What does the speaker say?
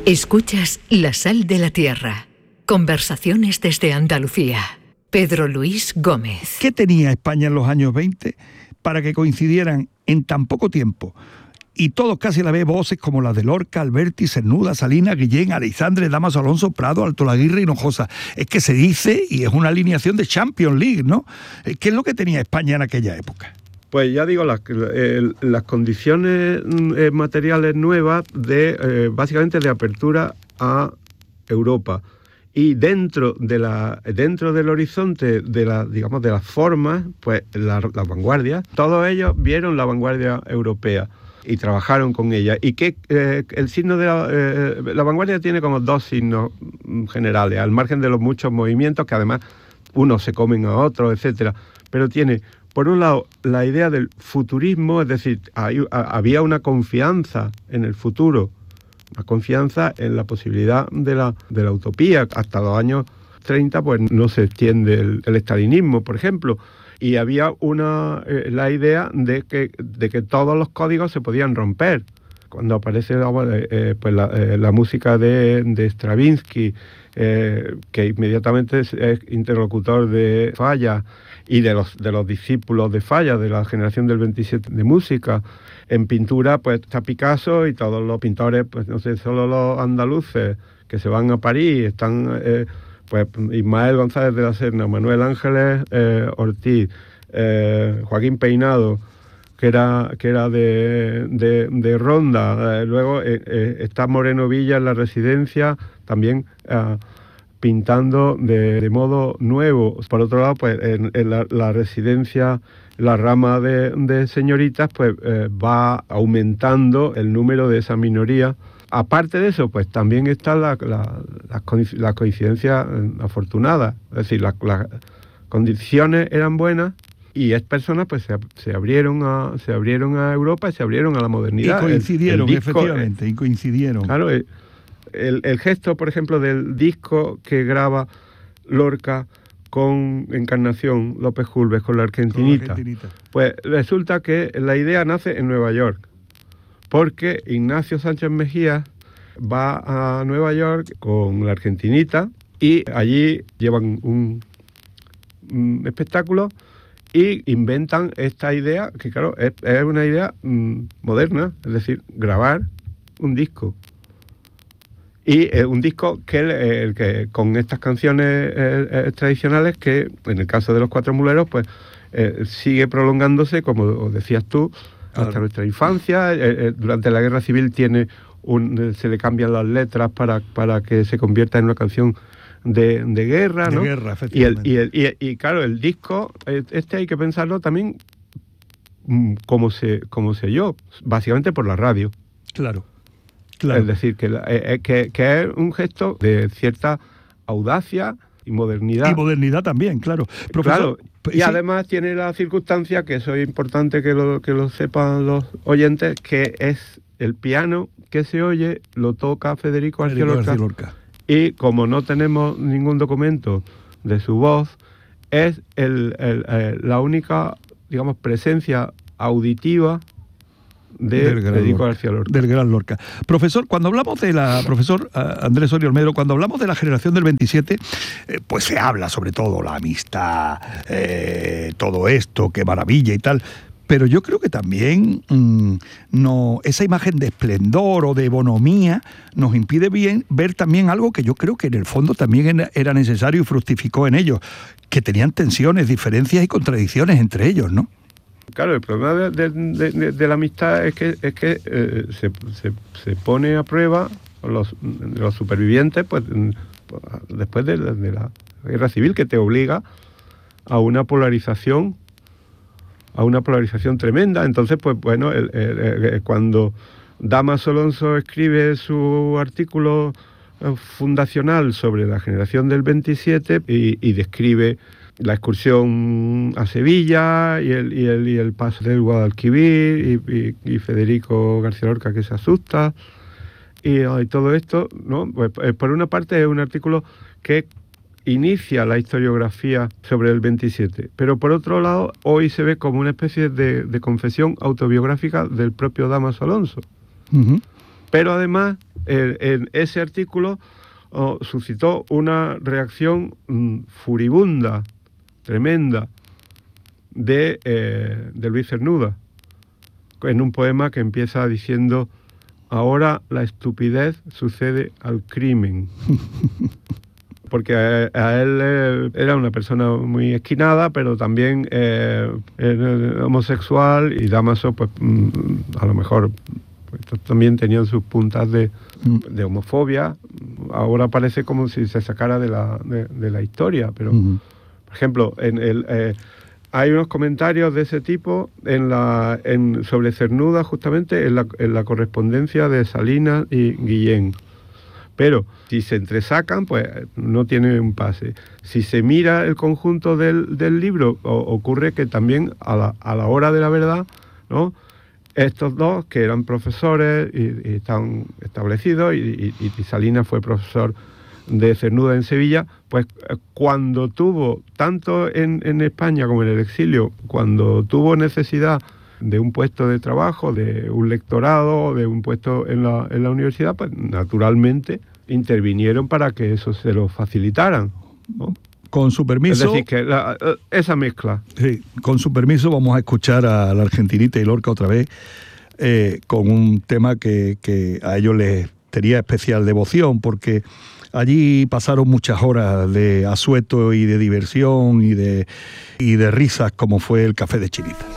Escuchas La Sal de la Tierra. Conversaciones desde Andalucía. Pedro Luis Gómez. ¿Qué tenía España en los años 20 para que coincidieran en tan poco tiempo? Y todos casi a la vez voces como las de Lorca, Alberti, Cernuda, Salinas, Guillén, Aleixandre, Dámaso Alonso, Prado, Alto Laguirre y Hinojosa. Es que se dice, y es una alineación de Champions League, ¿no? ¿Qué es lo que tenía España en aquella época? Pues ya digo, las condiciones materiales nuevas básicamente de apertura a Europa. Y dentro del horizonte de las formas, pues las vanguardias, todos ellos vieron la vanguardia europea y trabajaron con ella. Y que el signo de la vanguardia tiene como dos signos generales, al margen de los muchos movimientos que además unos se comen a otros, etcétera. Pero tiene, por un lado, la idea del futurismo, es decir, había una confianza en el futuro, una confianza en la posibilidad de la utopía. Hasta los años 30 pues no se extiende el estalinismo, por ejemplo, y había la idea de que todos los códigos se podían romper. Cuando aparece la música de Stravinsky, que inmediatamente es interlocutor de Falla y de los discípulos de Falla, de la generación del 27 de música. En pintura pues está Picasso y todos los pintores, pues no sé, solo los andaluces que se van a París, están pues Ismael González de la Serna, Manuel Ángeles Ortiz, Joaquín Peinado, que era de Ronda. Luego está Moreno Villa en la Residencia, también pintando de modo nuevo. Por otro lado, pues en la Residencia, la rama de señoritas, pues va aumentando el número de esa minoría. Aparte de eso, pues también está la coincidencia afortunada. Es decir, las condiciones eran buenas y personas pues se abrieron a Europa y se abrieron a la modernidad. Y coincidieron, efectivamente, y coincidieron. Claro, el gesto, por ejemplo, del disco que graba Lorca con Encarnación López Julves, con la Argentinita. Pues resulta que la idea nace en Nueva York, porque Ignacio Sánchez Mejía va a Nueva York con la Argentinita y allí llevan un espectáculo y inventan esta idea, que claro, es una idea moderna, es decir, grabar un disco. Y un disco que con estas canciones tradicionales que, en el caso de Los Cuatro Muleros, pues sigue prolongándose, como decías tú, hasta nuestra infancia. Durante la Guerra Civil se le cambian las letras para que se convierta en una canción de guerra, ¿no? De guerra, efectivamente. Y claro, el disco, hay que pensarlo también como se oyó, básicamente por la radio. Claro. Claro. Es decir, que es un gesto de cierta audacia y modernidad. Y modernidad también, claro. Profesor, claro, y además tiene la circunstancia, que eso es importante que lo sepan los oyentes, que es el piano que se oye, lo toca Federico García Lorca. Y como no tenemos ningún documento de su voz, es la única, digamos, presencia auditiva de Federico García Lorca. Del gran Lorca. Profesor, cuando hablamos profesor Andrés Orio Olmedo, cuando hablamos de la generación del 27, pues se habla sobre todo la amistad, todo esto, qué maravilla y tal. Pero yo creo que también esa imagen de esplendor o de bonomía nos impide ver también algo que yo creo que en el fondo también era necesario y fructificó en ellos, que tenían tensiones, diferencias y contradicciones entre ellos, ¿no? Claro, el problema de la amistad es que se pone a prueba los supervivientes, pues después de la Guerra Civil, que te obliga a una polarización tremenda. Entonces, pues bueno, cuando Dámaso Alonso escribe su artículo fundacional sobre la generación del 27 y describe la excursión a Sevilla y el paso del Guadalquivir y Federico García Lorca que se asusta y todo esto, ¿no? Pues, por una parte es un artículo que inicia la historiografía sobre el 27, pero por otro lado hoy se ve como una especie de confesión autobiográfica del propio Dámaso Alonso. Uh-huh. Pero además, en ese artículo suscitó una reacción furibunda, tremenda, de Luis Cernuda, en un poema que empieza diciendo: ahora la estupidez sucede al crimen. Porque a él era una persona muy esquinada, pero también era homosexual, y Dámaso, pues a lo mejor pues, también tenían sus puntas de homofobia. Ahora parece como si se sacara de la historia, pero, por ejemplo, hay unos comentarios de ese tipo sobre Cernuda, justamente en la correspondencia de Salinas y Guillén. Pero si se entresacan, pues no tiene un pase. Si se mira el conjunto del libro, ocurre que también a la hora de la verdad, ¿no?, estos dos, que eran profesores y están establecidos, y Salinas fue profesor de Cernuda en Sevilla, pues cuando tuvo, tanto en España como en el exilio, cuando tuvo necesidad de un puesto de trabajo, de un lectorado, de un puesto en la universidad, pues naturalmente intervinieron para que eso se lo facilitaran, ¿no? Con su permiso... Es decir, que esa mezcla. Sí, con su permiso vamos a escuchar a la Argentinita y Lorca otra vez, con un tema que a ellos les tenía especial devoción, porque allí pasaron muchas horas de asueto y de diversión y de risas, como fue el Café de Chinitas.